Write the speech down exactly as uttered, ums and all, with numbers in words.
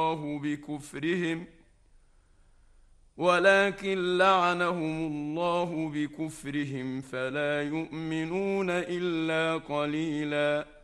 الله بكفرهم ولكن لعنهم الله بكفرهم فلا يؤمنون إلا قليلا.